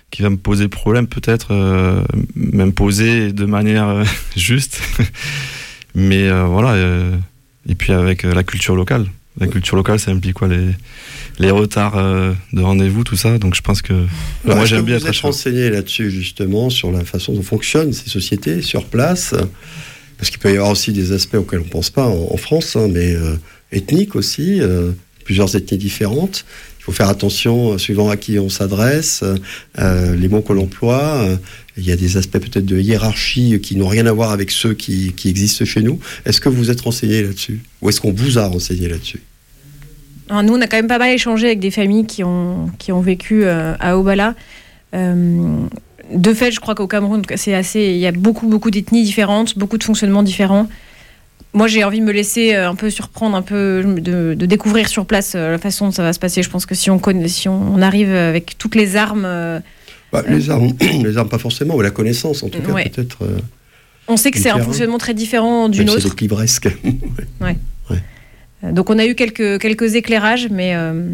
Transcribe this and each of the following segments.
qui va me poser problème peut-être, même poser de manière juste. Mais voilà, et puis avec la culture locale. La culture locale, ça implique quoi, les retards de rendez-vous, tout ça. Donc je pense que moi j'aime bien être vous êtes renseigné là-dessus justement sur la façon dont fonctionnent ces sociétés sur place, parce qu'il peut y avoir aussi des aspects auxquels on ne pense pas en France, hein, mais ethniques aussi, plusieurs ethnies différentes. Il faut faire attention suivant à qui on s'adresse, les mots qu'on emploie. Il y a des aspects peut-être de hiérarchie qui n'ont rien à voir avec ceux qui existent chez nous. Est-ce que vous êtes renseigné là-dessus ? Ou est-ce qu'on vous a renseigné là-dessus ? Alors nous, on a quand même pas mal échangé avec des familles qui ont vécu à Obala. De fait, je crois qu'au Cameroun, il y a beaucoup d'ethnies différentes, beaucoup de fonctionnements différents. Moi, j'ai envie de me laisser un peu surprendre, un peu de découvrir sur place la façon dont ça va se passer. Je pense que si on arrive avec toutes les armes... les armes pas forcément, mais la connaissance en tout cas peut-être. On sait que c'est un fonctionnement très différent du nôtre. C'est clivresque. Ouais. Donc on a eu quelques éclairages, mais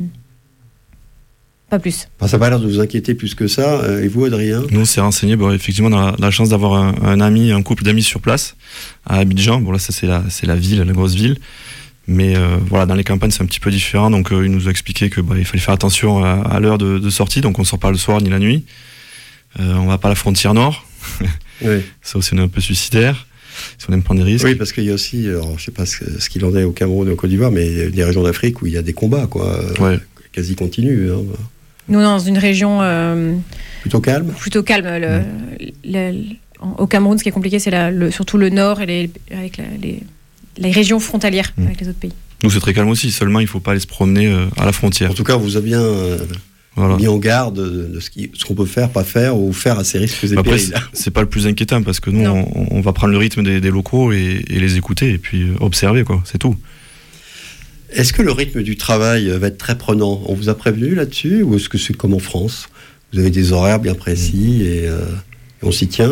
pas plus. Ça n'a pas l'air de vous inquiéter plus que ça. Et vous, Adrien ? Nous, on s'est renseigné. Effectivement, on a la chance d'avoir un couple d'amis sur place à Abidjan. Bon là, ça c'est la ville, la grosse ville. Mais voilà, dans les campagnes, c'est un petit peu différent. Donc, il nous a expliqué que il fallait faire attention à l'heure de sortie. Donc, on ne sort pas le soir ni la nuit. On ne va pas à la frontière nord. Oui. Ça aussi, on est un peu suicidaire. Si on aime prendre des risques. Oui, parce qu'il y a aussi, alors, je ne sais pas ce qu'il en est au Cameroun et au Côte d'Ivoire, mais il y a des régions d'Afrique où il y a des combats, quasi continus. Hein. Nous, dans une région... Plutôt calme. Plutôt calme. Au Cameroun, ce qui est compliqué, c'est surtout le nord et avec les régions frontalières avec les autres pays. Nous, c'est très calme aussi, seulement il ne faut pas aller se promener à la frontière. En tout cas, vous avez bien mis en garde de ce qu'on peut faire, pas faire, ou faire à ces risques et périls. C'est pas le plus inquiétant, parce que nous, on va prendre le rythme des locaux et les écouter, et puis observer, c'est tout. Est-ce que le rythme du travail va être très prenant ? On vous a prévenu là-dessus, ou est-ce que c'est comme en France ? Vous avez des horaires bien précis et on s'y tient ?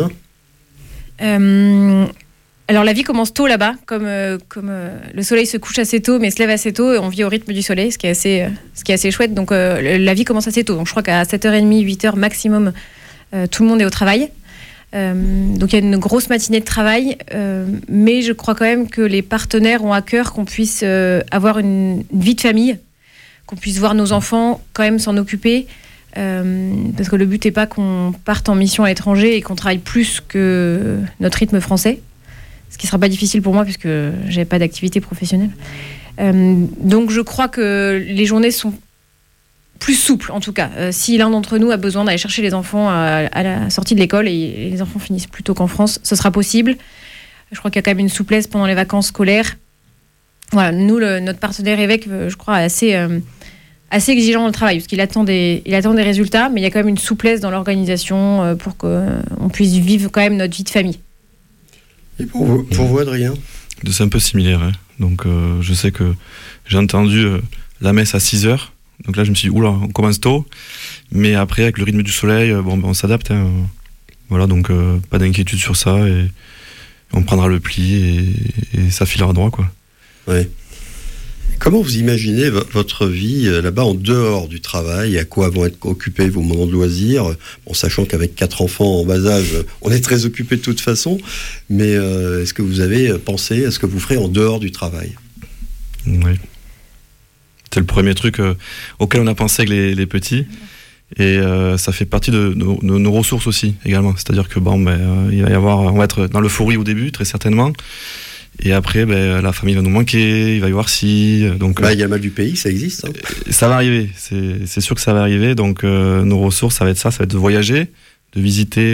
Alors la vie commence tôt là-bas, comme le soleil se couche assez tôt, mais se lève assez tôt, et on vit au rythme du soleil, ce qui est assez chouette. Donc la vie commence assez tôt. Donc je crois qu'à 7h30, 8h maximum, tout le monde est au travail. Donc il y a une grosse matinée de travail, mais je crois quand même que les partenaires ont à cœur qu'on puisse avoir une vie de famille, qu'on puisse voir nos enfants, quand même s'en occuper. Parce que le but n'est pas qu'on parte en mission à l'étranger et qu'on travaille plus que notre rythme français. Ce qui ne sera pas difficile pour moi puisque je n'avais pas d'activité professionnelle. Donc je crois que les journées sont plus souples en tout cas. Si l'un d'entre nous a besoin d'aller chercher les enfants à la sortie de l'école et les enfants finissent plus tôt qu'en France, ce sera possible. Je crois qu'il y a quand même une souplesse pendant les vacances scolaires. Voilà, nous, notre partenaire évêque, je crois, est assez exigeant dans le travail parce qu'il attend des résultats, mais il y a quand même une souplesse dans l'organisation pour qu'on puisse vivre quand même notre vie de famille. Et pour vous, Adrien ? C'est un peu similaire. Hein. Donc, je sais que j'ai entendu la messe à 6h. Donc là, je me suis dit, oula, on commence tôt. Mais après, avec le rythme du soleil, on s'adapte. Hein. Voilà, donc pas d'inquiétude sur ça. Et on prendra le pli et ça filera droit, quoi. Ouais. Comment vous imaginez votre vie là-bas en dehors du travail ? À quoi vont être occupés vos moments de loisirs ? Sachant qu'avec 4 enfants en bas âge, on est très occupés de toute façon. Mais est-ce que vous avez pensé à ce que vous ferez en dehors du travail ? Oui. C'est le premier truc auquel on a pensé avec les petits. Et ça fait partie de nos ressources aussi, également. C'est-à-dire que il va y avoir, on va être dans l'euphorie au début, très certainement. Et après, la famille va nous manquer, il va y avoir donc il y a le mal du pays, ça existe. Hein. Ça va arriver, c'est sûr que ça va arriver. Donc nos ressources, ça va être de voyager, de visiter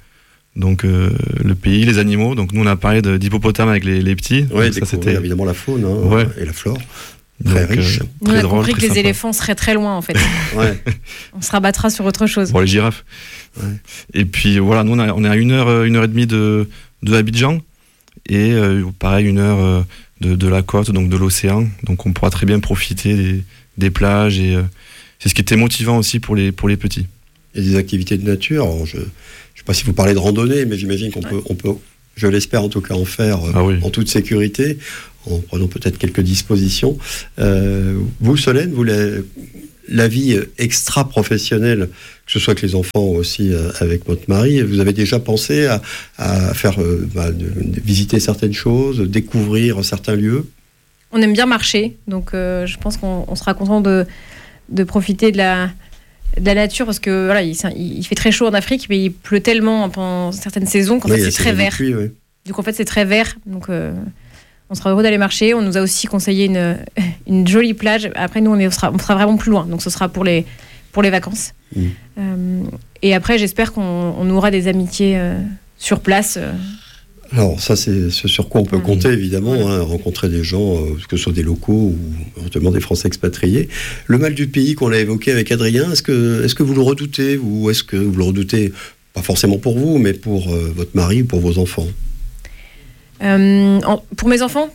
le pays, les animaux. Donc nous, on a parlé d'hippopotames avec les petits. Oui, ça c'était évidemment la faune et la flore. Très riche. On a compris que les éléphants seraient très loin en fait. Ouais. On se rabattra sur autre chose. Bon, les girafes. Ouais. Et puis voilà, nous on est à 1h30 de Abidjan. Et pareil 1 heure de la côte, donc de l'océan, donc on pourra très bien profiter des plages et c'est ce qui était motivant aussi pour les petits. Et des activités de nature. Alors, je ne sais pas si vous parlez de randonnée, mais j'imagine qu'on peut, je l'espère en tout cas, en faire en toute sécurité, en prenant peut-être quelques dispositions. Vous, Solène, la vie extra-professionnelle, que ce soit avec les enfants ou aussi avec votre mari, vous avez déjà pensé à faire de visiter certaines choses, découvrir certains lieux? On aime bien marcher, donc je pense qu'on sera content de profiter de la nature, parce que voilà, il fait très chaud en Afrique, mais il pleut tellement pendant certaines saisons qu'en fait c'est très vert. Pluie, oui. Donc en fait c'est très vert, donc on sera heureux d'aller marcher. On nous a aussi conseillé une jolie plage. Après nous on sera vraiment plus loin, donc ce sera pour les vacances. Et après j'espère qu'on aura des amitiés sur place. Alors ça c'est ce sur quoi on peut compter évidemment, rencontrer des gens, que ce soit des locaux ou éventuellement des Français expatriés. Le mal du pays qu'on a évoqué avec Adrien, est-ce que vous le redoutez, ou est-ce que vous le redoutez pas forcément pour vous, mais pour votre mari ou pour vos enfants? Pour mes enfants,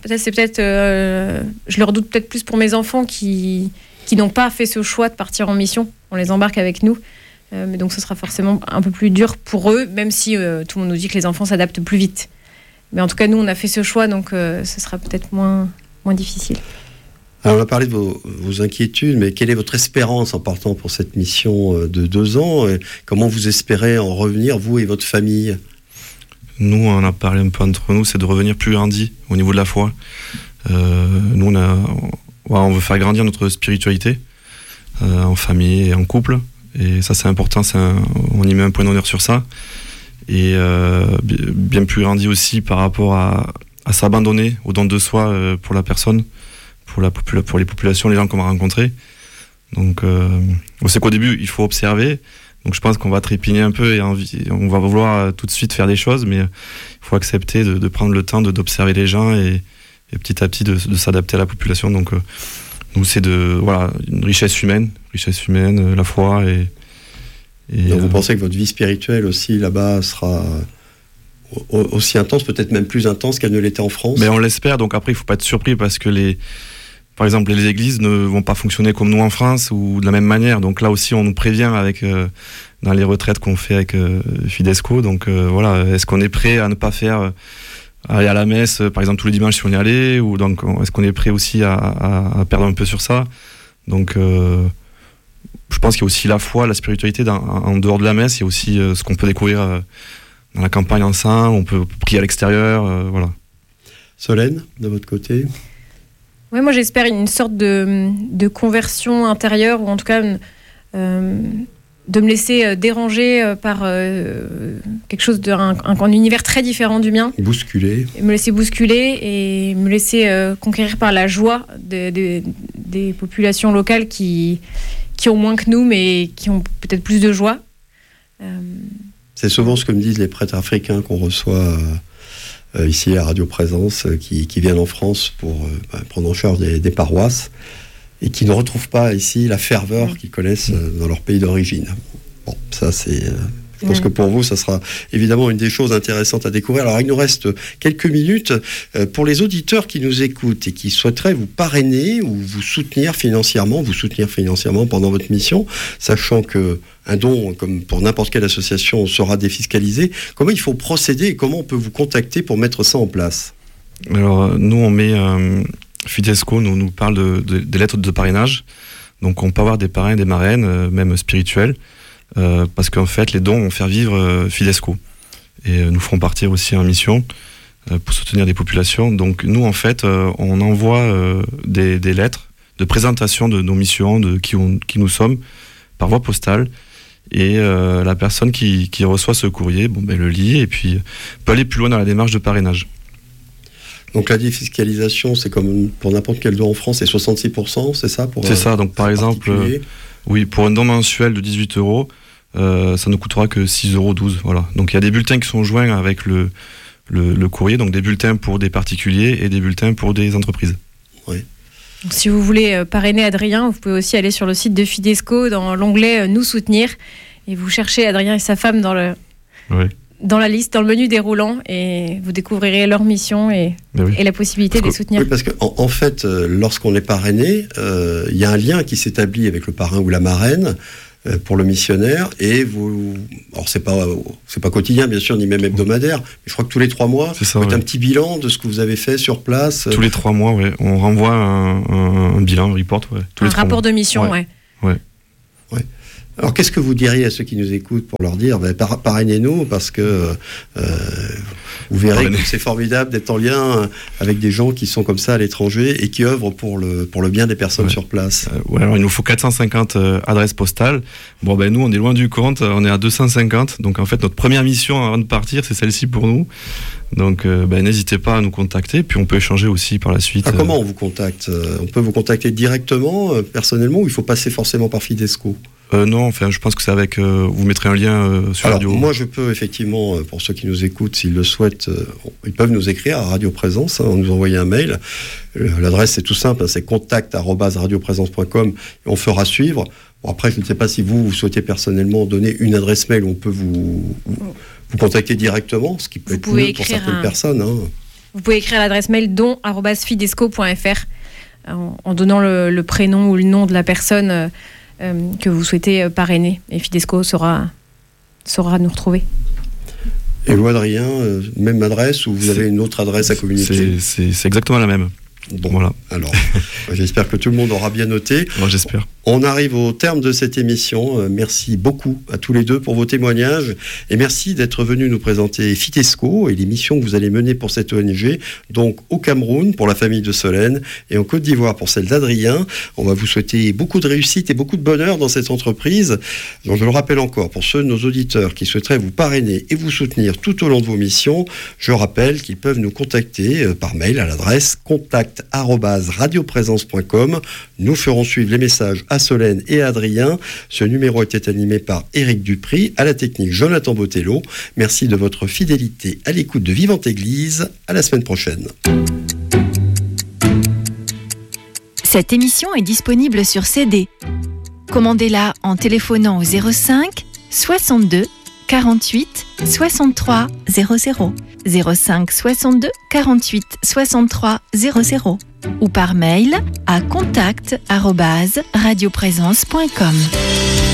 je le redoute peut-être plus pour mes enfants qui n'ont pas fait ce choix de partir en mission. On les embarque avec nous. Mais donc ce sera forcément un peu plus dur pour eux, même si tout le monde nous dit que les enfants s'adaptent plus vite. Mais en tout cas, nous, on a fait ce choix, donc ce sera peut-être moins difficile. Alors, on a parlé de vos inquiétudes, mais quelle est votre espérance en partant pour cette mission de 2 ans? Et comment vous espérez en revenir, vous et votre famille? Nous, on a parlé un peu entre nous, c'est de revenir plus grandi au niveau de la foi. Nous, on veut faire grandir notre spiritualité en famille et en couple. Et ça, c'est important, on y met un point d'honneur sur ça. Et bien plus grandi aussi par rapport à s'abandonner au don de soi pour la personne, pour les populations, les gens qu'on va rencontrer. Donc on sait qu'au début il faut observer, donc je pense qu'on va trépigner un peu et on va vouloir tout de suite faire des choses, mais il faut accepter de prendre le temps d'observer les gens et petit à petit de s'adapter à la population. Donc nous c'est une richesse humaine, la foi et donc vous pensez que votre vie spirituelle aussi là-bas sera aussi intense, peut-être même plus intense qu'elle ne l'était en France? Mais on l'espère, donc après il ne faut pas être surpris parce que par exemple les églises ne vont pas fonctionner comme nous en France ou de la même manière, donc là aussi on nous prévient dans les retraites qu'on fait avec Fidesco, donc est-ce qu'on est prêt à ne pas aller à la messe par exemple tous les dimanches si on y allait, ou donc est-ce qu'on est prêt aussi à perdre un peu sur ça? Donc je pense qu'il y a aussi la foi, la spiritualité en dehors de la messe. Il y a aussi ce qu'on peut découvrir dans la campagne ensemble. On peut prier à l'extérieur, voilà. Solène, de votre côté? Oui, moi j'espère une sorte de conversion intérieure, ou en tout cas de me laisser déranger par quelque chose un univers très différent du mien. Bousculer. Me laisser bousculer et me laisser conquérir par la joie des populations locales qui ont moins que nous, mais qui ont peut-être plus de joie. C'est souvent ce que me disent les prêtres africains qu'on reçoit ici à Radio Présence, qui viennent en France pour prendre en charge des paroisses, et qui ne retrouvent pas ici la ferveur qu'ils connaissent dans leur pays d'origine. Bon, ça c'est... Je pense que pour vous, ça sera évidemment une des choses intéressantes à découvrir. Alors, il nous reste quelques minutes pour les auditeurs qui nous écoutent et qui souhaiteraient vous parrainer ou vous soutenir financièrement pendant votre mission, sachant qu'un don, comme pour n'importe quelle association, sera défiscalisé. Comment il faut procéder et comment on peut vous contacter pour mettre ça en place? Alors, nous, on met... Fidesco nous parle des lettres de parrainage. Donc, on peut avoir des parrains et des marraines, même spirituels. Parce qu'en fait les dons vont faire vivre Fidesco et nous feront partir aussi en mission pour soutenir des populations. Donc nous en fait on envoie des lettres de présentation de nos missions, de qui nous sommes, par voie postale, et la personne qui reçoit ce courrier le lit et puis peut aller plus loin dans la démarche de parrainage. Donc la défiscalisation, c'est comme pour n'importe quel don en France, c'est 66%, c'est ça? C'est ça, donc par exemple, oui, pour un don mensuel de 18 €, ça ne coûtera que 6,12 €. Voilà. Donc il y a des bulletins qui sont joints avec le courrier, donc des bulletins pour des particuliers et des bulletins pour des entreprises. Oui. Donc, si vous voulez parrainer Adrien, vous pouvez aussi aller sur le site de Fidesco dans l'onglet Nous soutenir, et vous cherchez Adrien et sa femme dans la liste, dans le menu déroulant, et vous découvrirez leur mission et la possibilité de les soutenir. Oui, parce qu'en fait, lorsqu'on est parrainé, il y a un lien qui s'établit avec le parrain ou la marraine pour le missionnaire, et alors c'est pas quotidien bien sûr, ni même hebdomadaire, mais je crois que tous les 3 mois, vous faites un petit bilan de ce que vous avez fait sur place. Tous les 3 mois, on renvoie un bilan, un report. Un rapport de mission, Ouais. Alors, qu'est-ce que vous diriez à ceux qui nous écoutent pour leur dire, parrainez-nous, parce que vous verrez que c'est formidable d'être en lien avec des gens qui sont comme ça à l'étranger et qui œuvrent pour le bien des personnes sur place. Alors il nous faut 450 adresses postales. Bon, nous, on est loin du compte, on est à 250. Donc, en fait, notre première mission avant de partir, c'est celle-ci pour nous. Donc, n'hésitez pas à nous contacter, puis on peut échanger aussi par la suite. Comment on vous contacte ? On peut vous contacter directement, personnellement, ou il faut passer forcément par Fidesco ? Non, enfin, je pense que c'est avec. Vous mettrez un lien sur Radio. Moi, je peux effectivement, pour ceux qui nous écoutent, s'ils le souhaitent, ils peuvent nous écrire à Radio Présence, nous envoyer un mail. L'adresse c'est tout simple, c'est contact@radioprésence.com et on fera suivre. Bon, après, je ne sais pas si vous souhaitez personnellement donner une adresse mail où on peut vous contacter directement, ce qui peut être mieux pour certaines personnes. Vous pouvez écrire à l'adresse mail don@fidesco.fr en donnant le prénom ou le nom de la personne que vous souhaitez parrainer. Et Fidesco saura nous retrouver. Et vous, Adrien, même adresse ou vous avez une autre adresse à communiquer ? C'est exactement la même. Bon, voilà. Alors, j'espère que tout le monde aura bien noté. Moi, j'espère. On arrive au terme de cette émission. Merci beaucoup à tous les deux pour vos témoignages et merci d'être venus nous présenter Fidesco et les missions que vous allez mener pour cette ONG, donc au Cameroun pour la famille de Solène et en Côte d'Ivoire pour celle d'Adrien. On va vous souhaiter beaucoup de réussite et beaucoup de bonheur dans cette entreprise. Donc, je le rappelle encore, pour ceux de nos auditeurs qui souhaiteraient vous parrainer et vous soutenir tout au long de vos missions, je rappelle qu'ils peuvent nous contacter par mail à l'adresse contact@radioprésence.com. Nous ferons suivre les messages à Solène et à Adrien. Ce numéro était animé par Éric Dupry, à la technique Jonathan Botello. Merci de votre fidélité à l'écoute de Vivante Église. À la semaine prochaine. Cette émission est disponible sur CD. Commandez-la en téléphonant au 05 62 48 63 00. 05 62 48 63 00 ou par mail à contact@radioprésence.com.